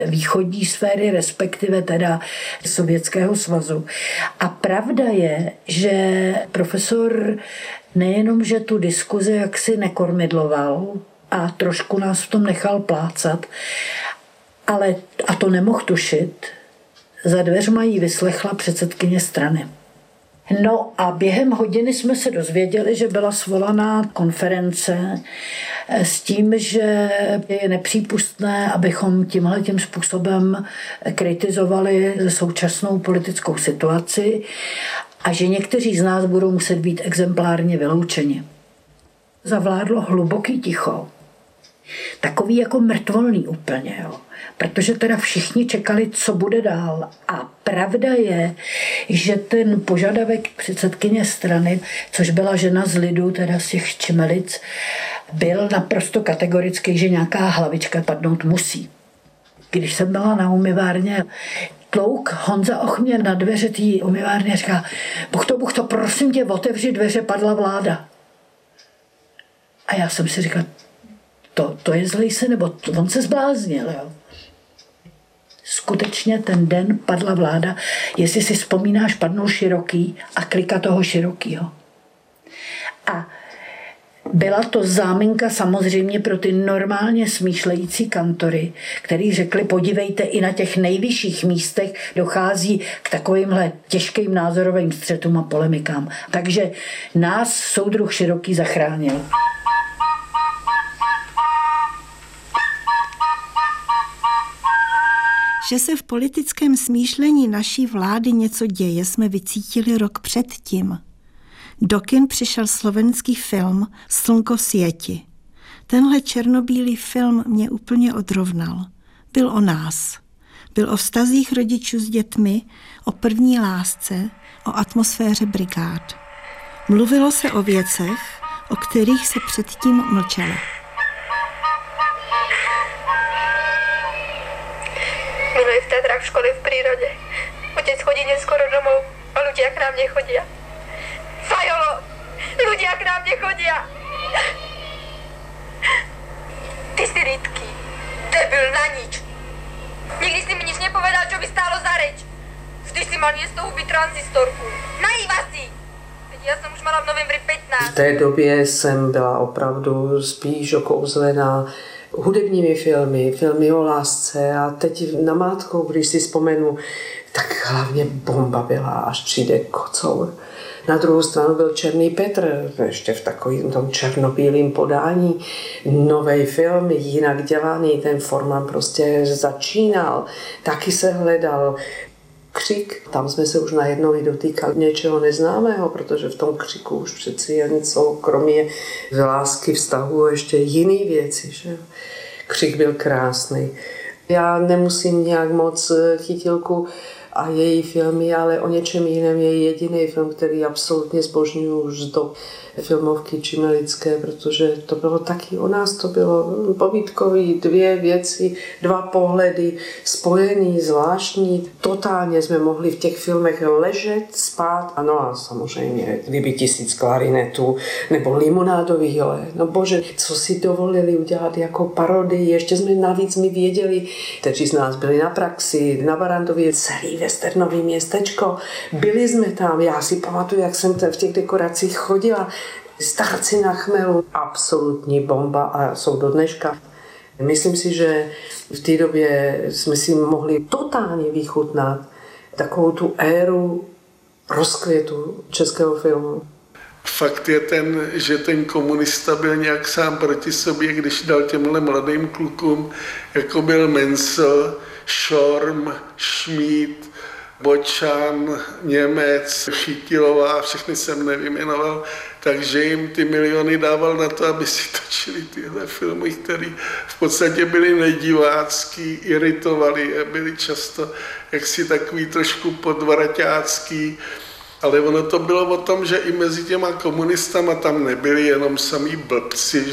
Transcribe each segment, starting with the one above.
východní sféry, respektive teda Sovětského svazu. A pravda je, že profesor nejenom, že tu diskuzi jaksi nekormidloval a trošku nás v tom nechal plácat, ale, a to nemohl tušit, za dveřma jí vyslechla předsedkyně strany. No a během hodiny jsme se dozvěděli, že byla svolaná konference s tím, že je nepřípustné, abychom tímhletím způsobem kritizovali současnou politickou situaci a že někteří z nás budou muset být exemplárně vyloučeni. Zavládlo hluboký ticho. Takový jako mrtvolný úplně, jo. Protože teda všichni čekali, co bude dál. A pravda je, že ten požadavek předsedkyně strany, což byla žena z lidu, teda z těch Čemelic, byl naprosto kategorický, že nějaká hlavička padnout musí. Když jsem byla na umyvárně, tlouk Honza Ochmě na dveře té umyvárny a říká: Buchto, prosím tě, otevři dveře, padla vláda. A já jsem si říkala, to je zlej se, nebo on se zbláznil, jo. Skutečně ten den padla vláda, jestli si vzpomínáš, padnul Široký a klika toho Širokýho. A byla to záminka samozřejmě pro ty normálně smýšlející kantory, kteří řekli, podívejte, i na těch nejvyšších místech dochází k takovýmhle těžkým názorovým střetům a polemikám. Takže nás soudruh Široký zachránil. Že se v politickém smýšlení naší vlády něco děje, jsme vycítili rok předtím. Do kin přišel slovenský film Slnko svieti. Tenhle černobílý film mě úplně odrovnal. Byl o nás. Byl o vztazích rodičů s dětmi, o první lásce, o atmosféře brigád. Mluvilo se o věcech, o kterých se předtím mlčelo. Miluji v Tatrách školy v prírode. Otec chodí neskoro domov a ľudia k nám nechodia. Fajolo, ľudia k nám nechodia. Ty si rytký, debil na nič. Nikdy si mi nič nepovedal, čo by stálo za reč. Vždy si mal miesto ubiť tranzistorku. Najíva si! Já jsem už mala v novembri 15. V té době jsem byla opravdu spíš okouzlená hudebními filmy, filmy o lásce a teď namátkou, když si vzpomenu, tak hlavně bomba byla, až přijde Kocour. Na druhou stranu byl Černý Petr, ještě v takovém tom černobílém podání. Nový film, jinak dělaný, ten formát prostě začínal, taky se hledal. Křik, tam jsme se už najednou i dotýkali něčeho neznámého, protože v tom křiku už přeci jen jsou kromě lásky, vztahu ještě jiné věci. Že? Křik byl krásný. Já nemusím nějak moc chytilku a její filmy, ale o něčem jiném je jediný film, který absolutně zbožňuji už do filmovky čimelické, protože to bylo taky o nás, to bylo povídkový, dvě věci, dva pohledy, spojený, zvláštní. Totálně jsme mohli v těch filmech ležet, spát, ano a samozřejmě kdyby 1000 klarinetů nebo limonádový jole. No bože, co si dovolili udělat jako parodii, ještě jsme navíc my věděli, kteří z nás byli na praxi, na Barandově, celý westernový městečko, byli jsme tam, já si pamatuju, jak jsem v těch dekoracích chodila, Starci na chmelu, absolutní bomba a jsou do dneška. Myslím si, že v té době jsme si mohli totálně vychutnat takovou tu éru rozkvětu českého filmu. Fakt je ten, že ten komunista byl nějak sám proti sobě, když dal těmhle mladým klukům, jako byl Mencel, Šorm, Šmíd, Bočan, Němec, Chytilová, všechny jsem nevyjmenoval, takže jim ty miliony dával na to, aby si točili tyhle filmy, které v podstatě byly nedivácký, iritovali a byly často jaksi takový trošku podvraťácký. Ale ono to bylo o tom, že i mezi těma komunistama tam nebyli jenom samý blbci,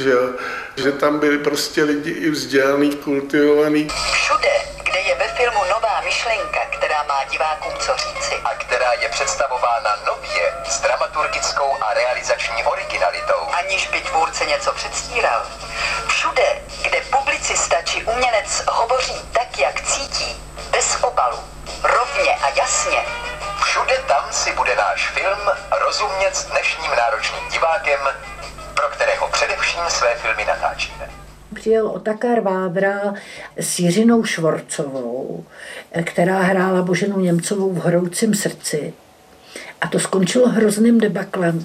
že tam byli prostě lidi i vzdělaný, kultivovaný. Všude, kde je ve filmu nová myšlenka, která má divákům co říci a která je představována nově s dramaturgickou a realizační originalitou, aniž by tvůrce něco předstíral. Všude, kde publicista či umělec hovoří tak, tak, jak cítí, bez obalu, rovně a jasně. Všude tam si bude náš film rozumět s dnešním náročným divákem, pro kterého především své filmy natáčíme. Přijel Otakar Vávra s Jiřinou Švorcovou, která hrála Boženu Němcovou v Horoucím srdci. A to skončilo hrozným debaklem,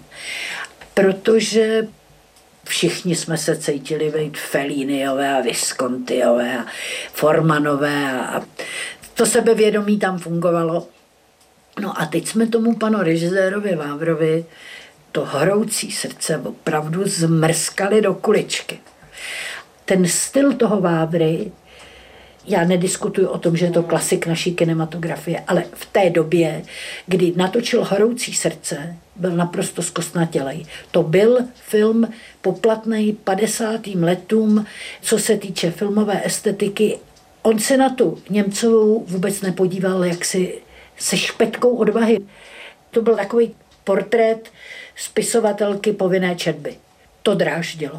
protože všichni jsme se cítili být Felliniové a Viscontiové a Formanové a to sebevědomí tam fungovalo. No a teď jsme tomu panu režisérovi Vávrovi to Horoucí srdce opravdu zmrskali do kuličky. Ten styl toho Vávry, já nediskutuju o tom, že je to klasik naší kinematografie, ale v té době, kdy natočil Horoucí srdce, byl naprosto zkostnatělej. To byl film poplatný 50. letům, co se týče filmové estetiky. On se na tu Němcovou vůbec nepodíval jaksi se špetkou odvahy. To byl takový portrét spisovatelky povinné četby. To dráždilo.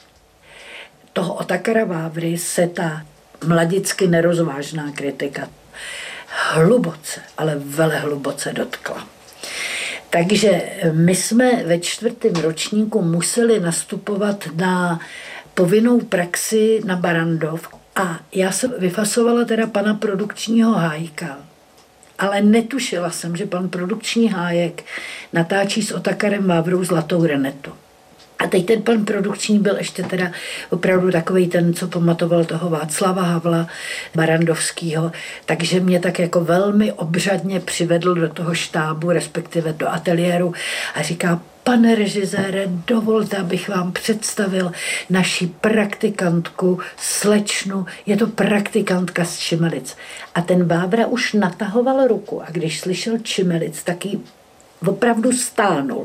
Toho Otakara Vávry se ta mladicky nerozvážná kritika hluboce, ale velehluboce dotkla. Takže my jsme ve 4. ročníku museli nastupovat na povinnou praxi na Barrandov a já jsem vyfasovala teda pana produkčního Hájka, ale netušila jsem, že pan produkční Hájek natáčí s Otakarem Vávrou Zlatou Renetu. A teď ten pan produkční byl ještě teda opravdu takovej ten, co pamatoval toho Václava Havla Barrandovskýho, takže mě tak jako velmi obřadně přivedl do toho štábu, respektive do ateliéru a říká: pane režisére, dovolte, abych vám představil naši praktikantku, slečnu, je to praktikantka z Čimelic. A ten Vávra už natahoval ruku a když slyšel Čimelic, tak jí opravdu stánul.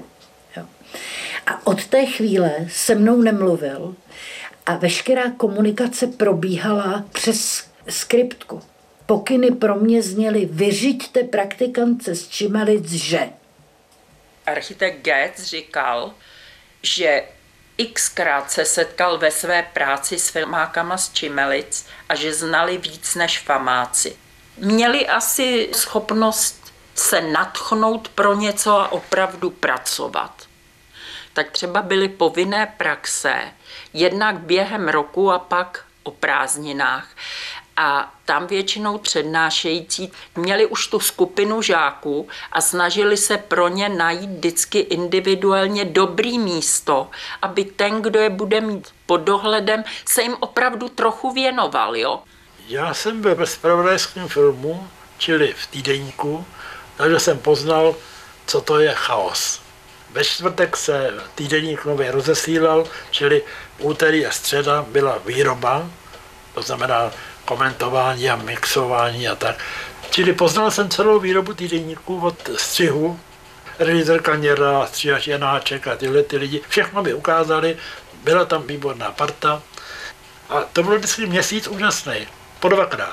A od té chvíle se mnou nemluvil a veškerá komunikace probíhala přes skriptku. Pokyny pro mě zněly: vyřiďte praktikantce z Čimelic, že... Architekt Goetz říkal, že xkrát se setkal ve své práci s filmákama z Čimelic a že znali víc než famáci. Měli asi schopnost se nadchnout pro něco a opravdu pracovat. Tak třeba byly povinné praxe, jednak během roku a pak o prázdninách. A tam většinou přednášející měli už tu skupinu žáků a snažili se pro ně najít vždycky individuálně dobrý místo, aby ten, kdo je bude mít pod dohledem, se jim opravdu trochu věnoval. Jo? Já jsem byl ve zpravodajském filmu, čili v týdeníku, takže jsem poznal, co to je chaos. Ve čtvrtek se týdeník nově rozesílal, čili úterý a středa byla výroba, to znamená komentování a mixování a tak. Čili poznal jsem celou výrobu týdeníků od střihu, režisér Kaněra, střihač Janáček a tyhle ty lidi. Všechno mi ukázali, byla tam výborná parta a to bylo vždycky měsíc úžasný, po 2krát.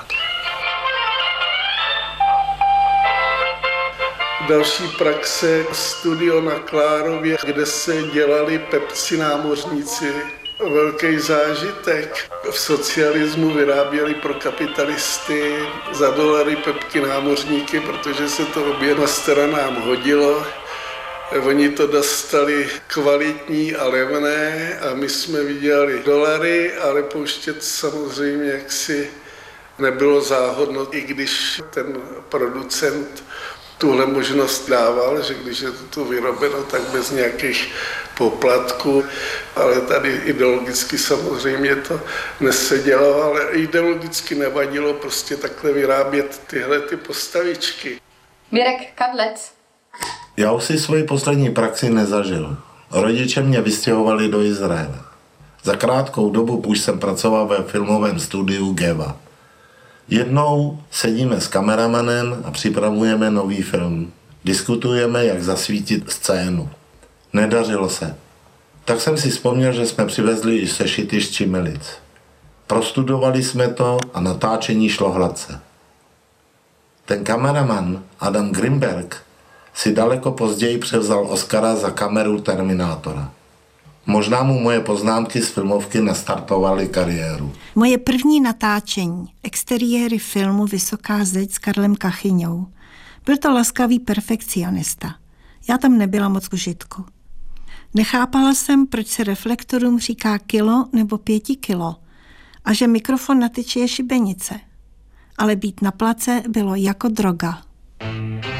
Další praxe studio na Klárově, kde se dělali pepci námořníci. Velký zážitek. V socialismu vyráběli pro kapitalisty za dolary pepky námořníky, protože se to oběma stranám hodilo. Oni to dostali kvalitní a levné a my jsme vydělali dolary, ale pouštět samozřejmě jaksi nebylo záhodno, i když ten producent tuhle možnost dával, že když je to vyrobeno, tak bez nějakých poplatků, ale tady ideologicky samozřejmě to nesedělo, ale ideologicky nevadilo prostě takhle vyrábět tyhle ty postavičky. Mirek Kadlec. Já už si svoji poslední praxi nezažil. Rodiče mě vystěhovali do Izraele. Za krátkou dobu už jsem pracoval ve filmovém studiu Geva. Jednou sedíme s kameramanem a připravujeme nový film. Diskutujeme, jak zasvítit scénu. Nedařilo se. Tak jsem si vzpomněl, že jsme přivezli i sešity z Čimelic. Prostudovali jsme to a natáčení šlo hladce. Ten kameraman Adam Grimberg si daleko později převzal Oscara za kameru Terminátora. Možná mu moje poznámky z filmovky nastartovaly kariéru. Moje první natáčení, exteriéry filmu Vysoká zeď s Karlem Kachyňou. Byl to laskavý perfekcionista. Já tam nebyla moc k užitku. Nechápala jsem, proč se reflektorům říká kilo nebo 5 kilo a že mikrofon na tyči je šibenice. Ale být na place bylo jako droga.